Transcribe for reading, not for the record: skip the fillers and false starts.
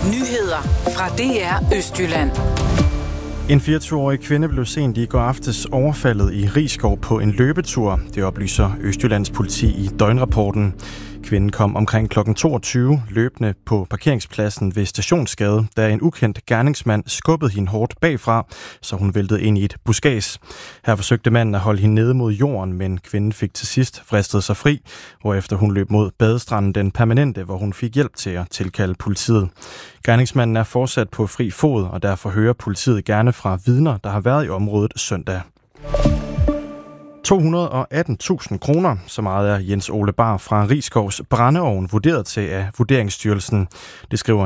Nyheder fra DR Østjylland. En 24-årig kvinde blev sent i går aftes overfaldet i Risskov på en løbetur. Det oplyser Østjyllands politi i døgnrapporten. Kvinden kom omkring kl. 22 løbende på parkeringspladsen ved Stationsgade, da en ukendt gerningsmand skubbede hende hårdt bagfra, så hun væltede ind i et buskads. Her forsøgte manden at holde hende nede mod jorden, men kvinden fik til sidst fristet sig fri, hvorefter hun løb mod badestranden Den Permanente, hvor hun fik hjælp til at tilkalde politiet. Gerningsmanden er fortsat på fri fod, og derfor hører politiet gerne fra vidner, der har været i området søndag. 218.000 kroner, så meget er Jens Ole Bar fra Riskovs brændeovn vurderet til af Vurderingsstyrelsen. Det skriver